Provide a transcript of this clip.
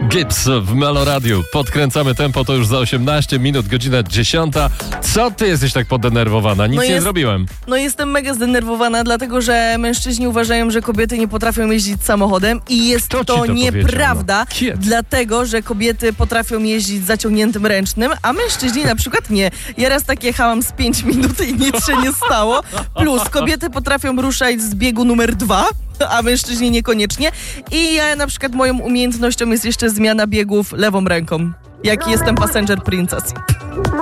Gibbs w Meloradiu. Podkręcamy tempo, to już za 18 minut, godzina 10. Co ty jesteś tak podenerwowana? Nic nie zrobiłem. No jestem mega zdenerwowana, dlatego że mężczyźni uważają, że kobiety nie potrafią jeździć samochodem i jest to nieprawda, dlatego że kobiety potrafią jeździć zaciągniętym ręcznym, a mężczyźni na przykład nie. Ja raz tak jechałam z 5 minut i nic się nie stało. Plus kobiety potrafią ruszać z biegu numer 2, a mężczyźni niekoniecznie. I ja na przykład moją umiejętnością jest jeszcze zmiana biegów lewą ręką, jak jestem passenger princess.